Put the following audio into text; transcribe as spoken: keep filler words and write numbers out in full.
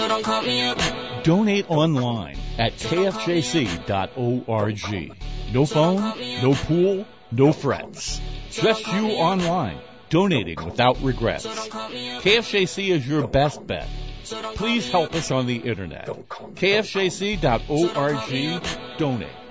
Donate online at K F J C dot org. No phone, no pool, no frets. Just you online, donating without regrets. K F J C is your best bet. Please help us on the internet. K F J C dot org. Donate.